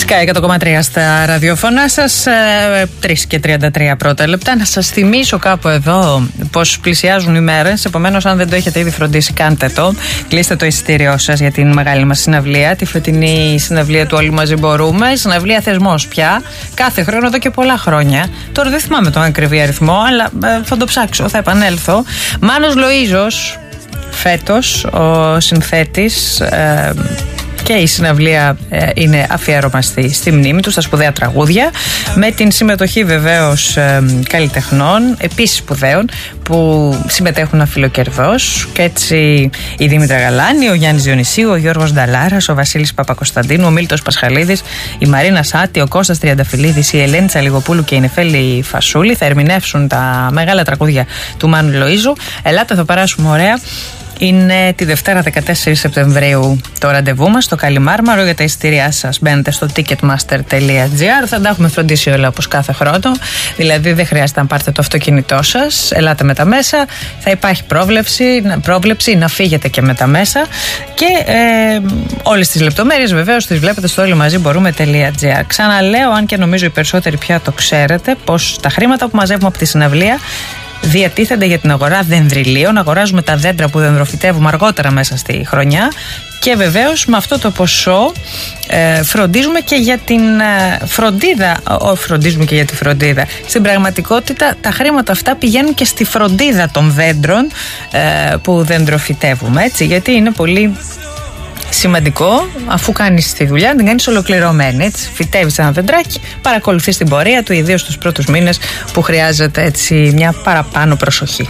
Sky 100,3 στα ραδιοφωνά σας, 3 και 33 πρώτα λεπτά. Να σας θυμίσω κάπου εδώ πως πλησιάζουν οι μέρες. Επομένως, αν δεν το έχετε ήδη φροντίσει, κάντε το. Κλείστε το εισιτήριό σας για την μεγάλη μας συναυλία, τη φετινή συναυλία του Όλοι Μαζί Μπορούμε. Συναυλία θεσμός πια, κάθε χρόνο εδώ και πολλά χρόνια. Τώρα δεν θυμάμαι τον ακριβή αριθμό, αλλά θα το ψάξω, θα επανέλθω. Μάνος Λοΐζος, φέτος ο συνθέτης, και η συναυλία είναι αφιέρωμαστη στη μνήμη του, στα σπουδαία τραγούδια, με την συμμετοχή βεβαίως καλλιτεχνών, επίσης σπουδαίων, που συμμετέχουν αφιλοκερδώς. Και έτσι η Δήμητρα Γαλάνη, ο Γιάννης Διονυσίου, ο Γιώργος Νταλάρας, ο Βασίλης Παπακοσταντίνου, ο Μίλτος Πασχαλίδης, η Μαρίνα Σάτη, ο Κώστας Τριανταφυλλίδης, η Ελένη Τσαλιγοπούλου και η Νεφέλη Φασούλη θα ερμηνεύσουν τα μεγάλα τραγούδια του Μάνου Λοΐζου. Ελάτε, θα περάσουμε ωραία. Είναι τη Δευτέρα 14 Σεπτεμβρίου το ραντεβού μας στο Καλιμάρμαρο. Για τα εισιτήριά σας μπαίνετε στο ticketmaster.gr. Θα τα έχουμε φροντίσει όλα όπως κάθε χρόνο. Δηλαδή δεν χρειάζεται να πάρετε το αυτοκίνητό σας. Ελάτε με τα μέσα. Θα υπάρχει πρόβλεψη να φύγετε και με τα μέσα. Και όλες τις λεπτομέρειες βεβαίως τις βλέπετε στο όλοιμαζιμπορούμε.gr. Ξαναλέω, αν και νομίζω οι περισσότεροι πια το ξέρετε, πως τα χρήματα που μαζεύουμε από τη συναυλία διατίθενται για την αγορά δενδριλίων. Αγοράζουμε τα δέντρα που δενδροφυτεύουμε αργότερα μέσα στη χρονιά. Και βεβαίως με αυτό το ποσό φροντίζουμε και για την φροντίδα. Φροντίζουμε και για τη φροντίδα. Στην πραγματικότητα τα χρήματα αυτά πηγαίνουν και στη φροντίδα των δέντρων που δεντροφυτεύουμε, έτσι, γιατί είναι πολύ σημαντικό, αφού κάνεις τη δουλειά, να την κάνεις ολοκληρωμένη. Έτσι. Φυτεύεις ένα δεντράκι, παρακολουθείς την πορεία του, ιδίως τους πρώτους μήνες που χρειάζεται έτσι μια παραπάνω προσοχή.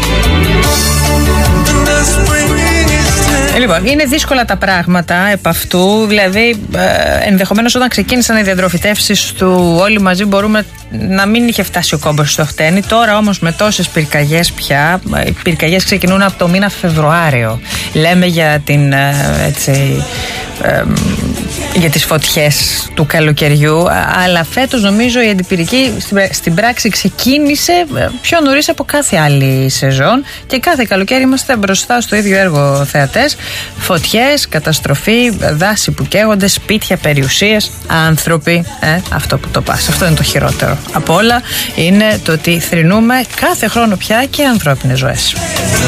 Λοιπόν, είναι δύσκολα τα πράγματα επ' αυτού. Δηλαδή, ενδεχομένως όταν ξεκίνησαν οι διαδροφητεύσεις του Όλοι Μαζί Μπορούμε να μην είχε φτάσει ο κόμπος στο χτένι. Τώρα όμως με τόσες πυρκαγιές πια, οι πυρκαγιές ξεκινούν από το μήνα Φεβρουάριο. Λέμε για την για τις φωτιές του καλοκαιριού, αλλά φέτος νομίζω η αντιπυρική στην πράξη ξεκίνησε πιο νωρίς από κάθε άλλη σεζόν και κάθε καλοκαίρι είμαστε μπροστά στο ίδιο έργο, θεατές. Φωτιές, καταστροφή, δάση που καίγονται, σπίτια, περιουσίες, άνθρωποι, αυτό που το πας. Αυτό είναι το χειρότερο από όλα, είναι το ότι θρηνούμε κάθε χρόνο πια και ανθρώπινες ζωές.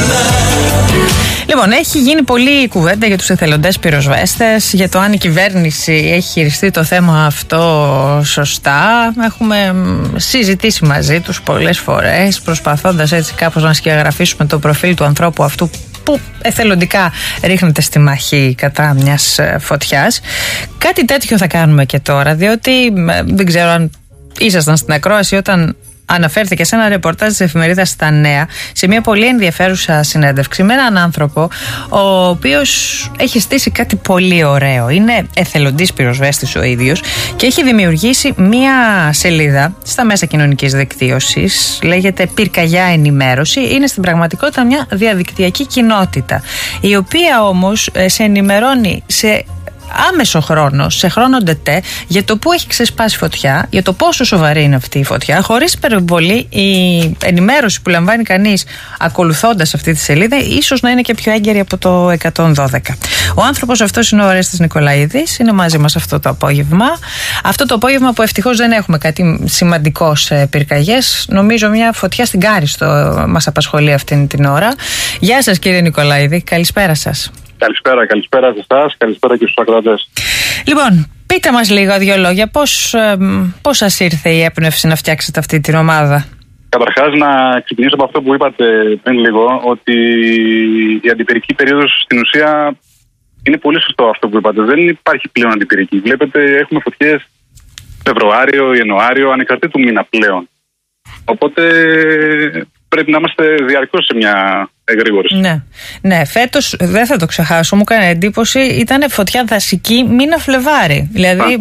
Λοιπόν, έχει γίνει πολλή κουβέντα για τους εθελοντές πυροσβέστες, για το αν η κυβέρνηση έχει χειριστεί το θέμα αυτό σωστά. Έχουμε συζητήσει μαζί τους πολλές φορές, προσπαθώντας έτσι κάπως να σκιαγραφίσουμε το προφίλ του ανθρώπου αυτού που εθελοντικά ρίχνεται στη μαχή κατά μιας φωτιάς. Κάτι τέτοιο θα κάνουμε και τώρα, διότι δεν ξέρω αν ήσασταν στην ακρόαση όταν αναφέρθηκε σε ένα ρεπορτάζ της εφημερίδας Στα Νέα, σε μια πολύ ενδιαφέρουσα συνέντευξη με έναν άνθρωπο ο οποίος έχει στήσει κάτι πολύ ωραίο. Είναι εθελοντής πυροσβέστης ο ίδιος και έχει δημιουργήσει μια σελίδα στα μέσα κοινωνικής δικτύωσης, λέγεται Πυρκαγιά Ενημέρωση. Είναι στην πραγματικότητα μια διαδικτυακή κοινότητα, η οποία όμως σε ενημερώνει σε άμεσο χρόνο, σε χρόνο ντετέ, για το που έχει ξεσπάσει φωτιά, για το πόσο σοβαρή είναι αυτή η φωτιά, χωρίς υπερβολή. Η ενημέρωση που λαμβάνει κανείς ακολουθώντας αυτή τη σελίδα ίσως να είναι και πιο έγκαιρη από το 112. Ο άνθρωπος αυτός είναι ο Ορέστης Νικολαίδης, είναι μαζί μας αυτό το απόγευμα. Αυτό το απόγευμα που ευτυχώς δεν έχουμε κάτι σημαντικό σε πυρκαγιές, νομίζω μια φωτιά στην Κάριστο μας απασχολεί αυτήν την ώρα. Γεια σας κύριε Νικολαίδη, καλησπέρα σας. Καλησπέρα σε εσάς, καλησπέρα και στους ακροατές. Λοιπόν, πείτε μας λίγο δύο λόγια, πώς σας ήρθε η έμπνευση να φτιάξετε αυτή την ομάδα? Καταρχάς να ξεκινήσω από αυτό που είπατε πριν λίγο, ότι η αντιπυρική περίοδος στην ουσία είναι πολύ σωστό αυτό που είπατε. Δεν υπάρχει πλέον αντιπυρική. Βλέπετε, έχουμε φωτιές Φεβρουάριο, Ιανουάριο, ανεξαρτήτου μήνα πλέον. Οπότε πρέπει να είμαστε διαρκώς σε μια εγρήγορση. Ναι, φέτος δεν θα το ξεχάσω, μου έκανε εντύπωση, ήταν φωτιά δασική μήνα Φλεβάρι. Δηλαδή,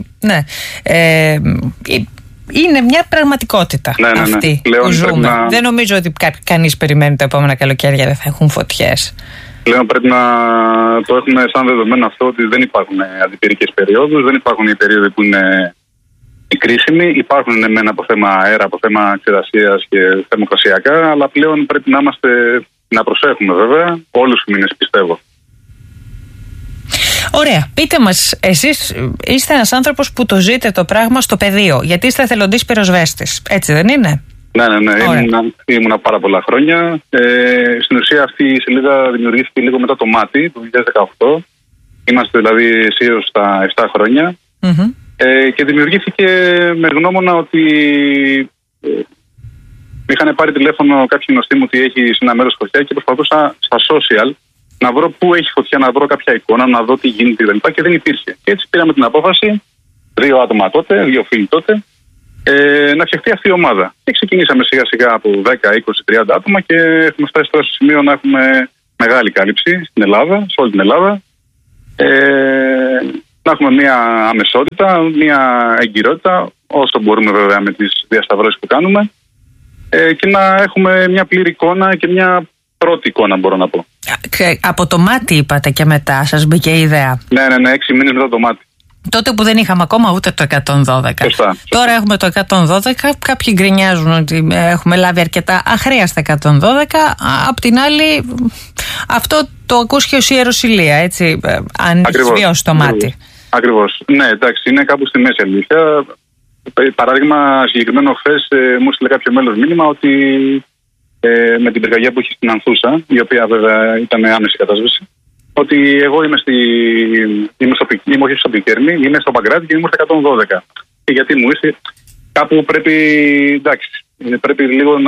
είναι μια πραγματικότητα αυτή που ζούμε. Δεν νομίζω ότι κανείς περιμένει τα επόμενα καλοκαίρια δεν θα έχουν φωτιές. Πλέον πρέπει να το έχουμε σαν δεδομένο αυτό, ότι δεν υπάρχουν αντιπυρικές περιόδους, δεν υπάρχουν οι περίοδοι που είναι κρίσιμοι. Υπάρχουν εμένα από θέμα αέρα, από θέμα ξηρασίας και θερμοκρασιακά, αλλά πλέον πρέπει να προσέχουμε βέβαια όλους τους μήνες, πιστεύω. Ωραία. Πείτε μας, εσείς είστε ένας άνθρωπος που το ζείτε το πράγμα στο πεδίο, γιατί είστε εθελοντής πυροσβέστης, έτσι δεν είναι? Ναι. Ήμουνα πάρα πολλά χρόνια. Στην ουσία αυτή η σελίδα δημιουργήθηκε λίγο μετά το Μάτι, το 2018. Είμαστε δηλαδή αισίως στα 7 χρόνια. Και δημιουργήθηκε με γνώμονα ότι με είχαν πάρει τηλέφωνο κάποιοι γνωστοί μου ότι έχει σε ένα μέρος φωτιά και προσπαθούσα στα social να βρω πού έχει φωτιά, να βρω κάποια εικόνα, να δω τι γίνεται κτλ. Και δεν υπήρχε. Και έτσι πήραμε την απόφαση, 2 άτομα τότε, 2 φίλοι τότε, να φτιαχτεί αυτή η ομάδα. Και ξεκινήσαμε σιγά σιγά από 10, 20, 30 άτομα και έχουμε φτάσει τώρα στο σημείο να έχουμε μεγάλη κάλυψη στην Ελλάδα, σε όλη την Ελλάδα. Να έχουμε μια αμεσότητα, μια εγκυρότητα, όσο μπορούμε βέβαια με τις διασταυρώσεις που κάνουμε, και να έχουμε μια πλήρη εικόνα και μια πρώτη εικόνα, μπορώ να πω. Από το Μάτι είπατε και μετά σας μπήκε η ιδέα. Ναι, 6 μήνες μετά το Μάτι. Τότε που δεν είχαμε ακόμα ούτε το 112. Σωστά. Τώρα έχουμε το 112. Κάποιοι γκρινιάζουν ότι έχουμε λάβει αρκετά αχρίαστα 112. Απ' την άλλη, αυτό το ακούσει ως ιεροσυλία, έτσι, αν έχεις βιώσει το Μάτι. Ακριβώς. Ναι, εντάξει, είναι κάπου στη μέση αλήθεια. Παράδειγμα, συγκεκριμένο χθες μου έστειλε κάποιο μέλος μήνυμα ότι με την πυρκαγιά που είχε στην Ανθούσα, η οποία βέβαια ήταν άμεση κατάσβεση, ότι εγώ είμαι όχι στο Πικέρνη, είμαι στο Παγκράτη και είμαι στο 112. Και γιατί μου ήρθε, κάπου πρέπει, εντάξει, πρέπει λίγο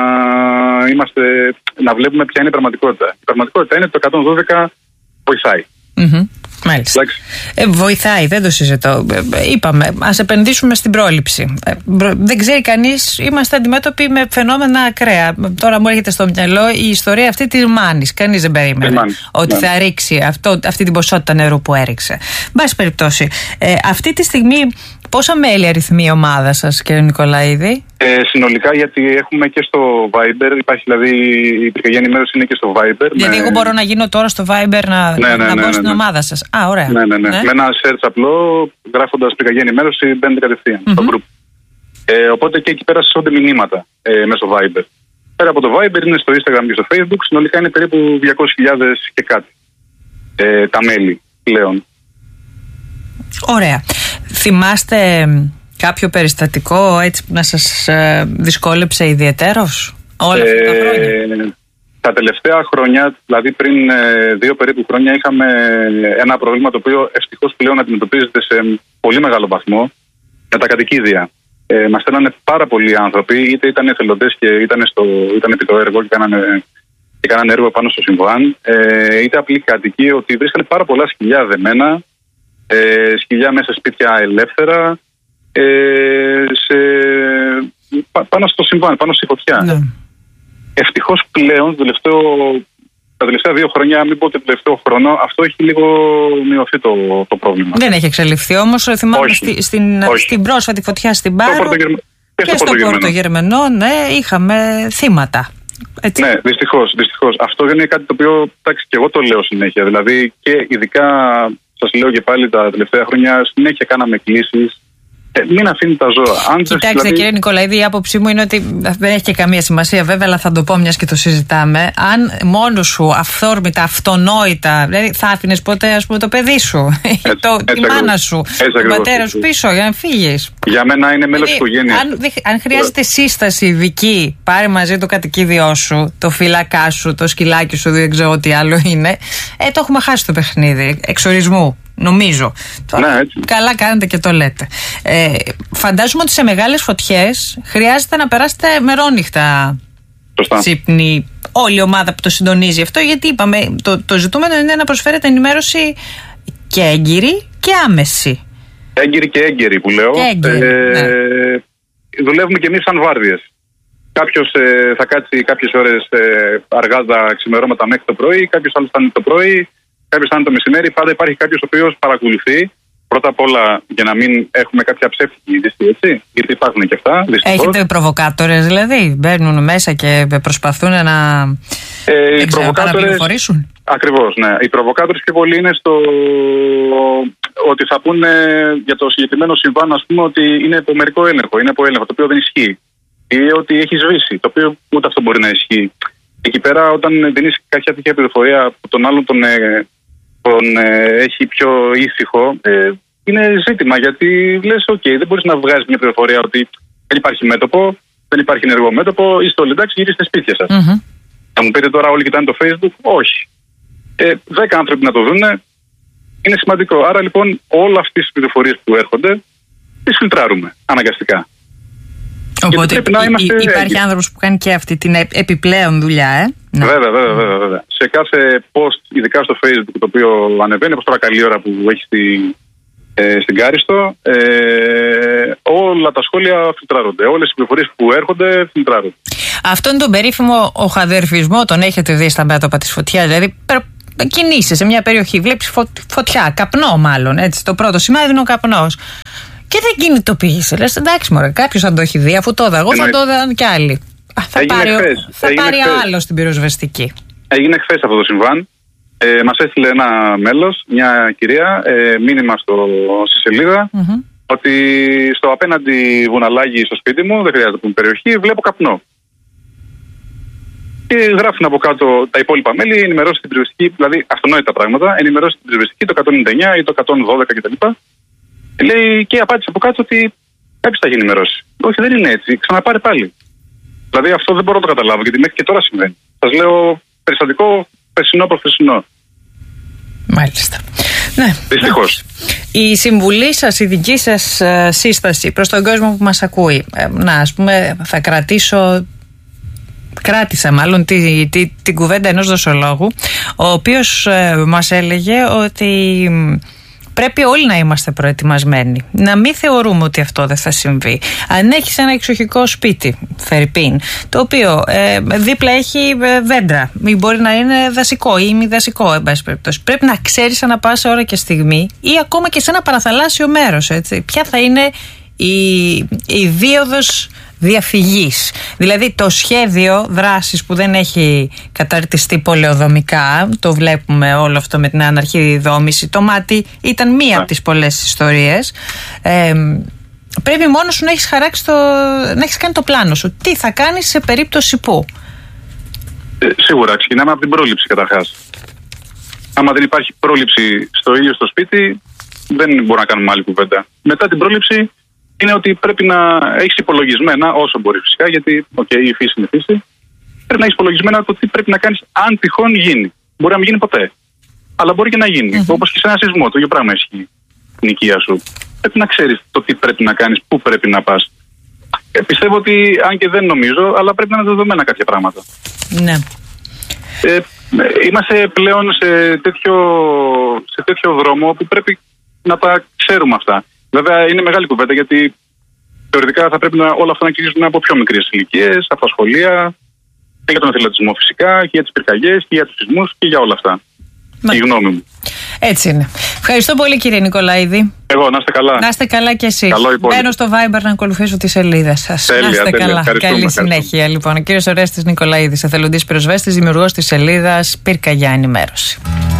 να βλέπουμε ποια είναι η πραγματικότητα. Η πραγματικότητα είναι ότι το 112 βοηθάει. Μάλιστα. Βοηθάει, δεν το συζητώ. Είπαμε, ας επενδύσουμε στην πρόληψη. Δεν ξέρει κανείς, είμαστε αντιμέτωποι με φαινόμενα ακραία. Τώρα μου έρχεται στο μυαλό η ιστορία αυτή της Μάνης. Κανείς δεν περίμενε ότι θα ρίξει αυτή την ποσότητα νερού που έριξε. Μπας περιπτώσει, αυτή τη στιγμή πόσα μέλη αριθμεί η ομάδα σας, κύριε Νικολαίδη? Συνολικά, γιατί έχουμε και στο Viber, υπάρχει δηλαδή η πυρκαγιά ενημέρωση είναι και στο Viber. Δηλαδή, εγώ μπορώ να γίνω τώρα στο Viber να μπω στην ομάδα σας. Α, ωραία. Ναι. Με ένα search απλό, γράφοντας πυρκαγιά ενημέρωση, μπαίνετε κατευθείαν στο group. Οπότε και εκεί πέρα σώνται μηνύματα μέσω Viber. Πέρα από το Viber είναι στο Instagram και στο Facebook, συνολικά είναι περίπου 200.000 και κάτι τα μέλη πλέον. Ωραία. Θυμάστε κάποιο περιστατικό έτσι που να σας δυσκόλεψε ιδιαιτέρως όλα αυτά τα χρόνια? Τα τελευταία χρόνια, δηλαδή πριν 2 περίπου χρόνια, είχαμε ένα πρόβλημα το οποίο ευτυχώς πλέον αντιμετωπίζεται σε πολύ μεγάλο βαθμό με τα κατοικίδια. Μας στέλνανε πάρα πολλοί άνθρωποι, είτε ήταν εθελοντές και ήταν επί το έργο και κάνανε έργο πάνω στο συμβάν, είτε απλοί κάτοικοι, ότι βρίσκανε πάρα πολλά σκυλιά δεμένα, σκυλιά μέσα σε σπίτια ελεύθερα, πάνω στο συμβάν, πάνω στη φωτιά. Ναι. Ευτυχώς πλέον τα τελευταία 2 χρόνια, μην πω το τελευταίο χρόνο, αυτό έχει λίγο μειωθεί το πρόβλημα. Δεν έχει εξελιχθεί όμως. Θυμάμαι στην πρόσφατη φωτιά στην Πάρο και στο Πορτογερμενό, ναι, είχαμε θύματα. Έτσι. Ναι, δυστυχώς. Αυτό δεν είναι κάτι το οποίο, εντάξει, και εγώ το λέω συνέχεια. Δηλαδή, και ειδικά σας λέω και πάλι τα τελευταία χρόνια, συνέχεια κάναμε εκκλήσεις. Μην αφήνει τα ζώα. Κοιτάξτε, κύριε Νικολαίδη, η άποψή μου είναι ότι δεν έχει και καμία σημασία, βέβαια, αλλά θα το πω μιας και το συζητάμε. Αν μόνο σου αυθόρμητα, αυτονόητα, δηλαδή θα άφηνες ποτέ, ας πούμε, το παιδί σου, τη μάνα σου, τον πατέρα σου πίσω για να φύγεις? Για μένα είναι μέλος της οικογένειας. Αν χρειάζεται σύσταση ειδική, πάρε μαζί το κατοικίδιό σου, το φύλακά σου, το σκυλάκι σου, δεν ξέρω τι άλλο είναι. Το έχουμε χάσει το παιχνίδι εξορισμού. Νομίζω. Τώρα, καλά κάνετε και το λέτε. Φαντάζομαι ότι σε μεγάλες φωτιές χρειάζεται να περάσετε μερόνυχτα ξύπνη όλη η ομάδα που το συντονίζει αυτό, γιατί είπαμε το ζητούμενο είναι να προσφέρετε ενημέρωση και έγκυρη και άμεση. Έγκυρη και έγκαιρη που λέω. Δουλεύουμε και εμείς σαν βάρδιες. Κάποιος θα κάτσει κάποιες ώρες αργά τα ξημερώματα μέχρι το πρωί, κάποιος άλλος θα είναι το πρωί, κάποιος θα είναι το μεσημέρι. Πάντα υπάρχει κάποιος ο οποίος παρακολουθεί. Πρώτα απ' όλα για να μην έχουμε κάποια ψεύτικη είδηση, έτσι. Γιατί υπάρχουν και αυτά. Δυστυχώς. Έχετε προβοκάτορες δηλαδή? Μπαίνουν μέσα και προσπαθούν να παραπληροφορήσουν. Ακριβώς, ναι. Οι προβοκάτορες πιο πολύ είναι στο ότι θα πούνε για το συγκεκριμένο συμβάν, ας πούμε, ότι είναι υπό μερικό έλεγχο. Είναι υπό έλεγχο, το οποίο δεν ισχύει. Ή ότι έχει σβήσει, το οποίο ούτε αυτό μπορεί να ισχύει. Εκεί πέρα, όταν δίνεις κάποια τέτοια πληροφορία από τον άλλον έχει πιο ήσυχο, είναι ζήτημα, γιατί λες, δεν μπορείς να βγάζεις μια πληροφορία ότι δεν υπάρχει μέτωπο, δεν υπάρχει ενεργό μέτωπο, είστε όλοι εντάξει, γυρίστε σπίτια σας. Θα μου πείτε τώρα όλοι κοιτάνε το Facebook? Όχι. 10 άνθρωποι να το δούνε είναι σημαντικό. Άρα λοιπόν όλα αυτές τις πληροφορίες που έρχονται τις φιλτράρουμε αναγκαστικά. Οπότε υπάρχει άνθρωπος που κάνει και αυτή την επιπλέον δουλειά, Ναι. Βέβαια. Σε κάθε post, ειδικά στο Facebook, το οποίο ανεβαίνει, όπως τώρα καλή ώρα που έχει στην Κάριστο, όλα τα σχόλια φιλτράρονται. Όλες οι πληροφορίες που έρχονται φιλτράρονται. Αυτόν τον περίφημο οχαδερφισμό τον έχετε δει στα μέτωπα της φωτιάς? Δηλαδή, κινείσαι σε μια περιοχή, βλέπεις φωτιά, καπνό μάλλον, έτσι, το πρώτο σημάδι είναι ο καπνός. Και δεν κινητοποιείσαι. Λες, εντάξει μωρέ, κάποιος θα το έχει δει, αφού το είδα εγώ, θα το είδαν κι άλλοι. Θα πάρει άλλο στην πυροσβεστική. Έγινε χθες αυτό το συμβάν. Μας έστειλε ένα μέλος, μια κυρία, μήνυμα στη σελίδα, ότι στο απέναντι βουναλάγι στο σπίτι μου, δεν χρειάζεται να πούμε περιοχή, βλέπω καπνό. Και γράφουν από κάτω τα υπόλοιπα μέλη, ενημερώσει την πυροσβεστική, δηλαδή αυτονόητα πράγματα, ενημερώσει την πυροσβεστική το 199 ή το 112 κτλ. Λέει και απάντησε από κάτω ότι κάποιος θα έχει ενημερώσει. Όχι, δεν είναι έτσι, ξαναπάρε πάλι. Δηλαδή αυτό δεν μπορώ να το καταλάβω, γιατί μέχρι και τώρα συμβαίνει. Σας λέω περιστατικό περσινό-προχθεσινό. Μάλιστα. Ναι. Δυστυχώς. Η συμβουλή σας, η δική σας σύσταση προς τον κόσμο που μας ακούει, ας πούμε, θα κράτησα μάλλον την κουβέντα ενός δοσολόγου, ο οποίος μας έλεγε ότι πρέπει όλοι να είμαστε προετοιμασμένοι. Να μην θεωρούμε ότι αυτό δεν θα συμβεί. Αν έχεις ένα εξοχικό σπίτι, φερρυπίν, το οποίο δίπλα έχει δέντρα, ή μπορεί να είναι δασικό ή μη δασικό, εν πάση περιπτώσει, πρέπει να ξέρεις ανά πάσα ώρα και στιγμή, ή ακόμα και σε ένα παραθαλάσσιο μέρος, έτσι, ποια θα είναι η δίωδος διαφυγής. Δηλαδή το σχέδιο δράσης που δεν έχει καταρτιστεί πολεοδομικά, το βλέπουμε όλο αυτό με την αναρχή δόμηση, το μάτι ήταν μία από τις πολλές ιστορίες. Πρέπει μόνο σου να έχεις χαράξει να έχεις κάνει το πλάνο σου. Τι θα κάνεις σε περίπτωση που? Σίγουρα, ξεκινάμε από την πρόληψη καταρχάς. Άμα δεν υπάρχει πρόληψη στο ίδιο στο σπίτι, δεν μπορούμε να κάνουμε άλλη κουβέντα. Μετά την πρόληψη είναι ότι πρέπει να έχεις υπολογισμένα, όσο μπορεί φυσικά, γιατί η φύση είναι φύση, πρέπει να έχεις υπολογισμένα το τι πρέπει να κάνεις αν τυχόν γίνει. Μπορεί να μην γίνει ποτέ, αλλά μπορεί και να γίνει. Όπως και σε ένα σεισμό, το ίδιο πράγμα ισχύει στην οικία σου. Πρέπει να ξέρεις το τι πρέπει να κάνεις, πού πρέπει να πας. Πιστεύω ότι, αν και δεν νομίζω, αλλά πρέπει να είναι δεδομένα κάποια πράγματα. Ναι. Είμαστε πλέον σε τέτοιο δρόμο που πρέπει να τα ξέρουμε αυτά. Βέβαια είναι μεγάλη κουβέντα, γιατί θεωρητικά θα πρέπει όλα αυτά να κυρίζουν από πιο μικρές ηλικίες, από τα σχολεία, και για τον εθελοντισμό φυσικά, και για τις πυρκαγιές, και για τους σεισμούς και για όλα αυτά. Η γνώμη μου. Έτσι είναι. Ευχαριστώ πολύ, κύριε Νικολαίδη. Εγώ, να είστε καλά. Να είστε καλά κι εσείς. Μπαίνω στο Viber να ακολουθήσω τη σελίδα σας. Τέλεια, να είστε καλά. Καλή συνέχεια. Λοιπόν, ο κύριος Ορέστης Νικολαίδης, εθελοντής πυροσβέστης, δημιουργός της σελίδας Πυρκαγιά Ενημέρωση.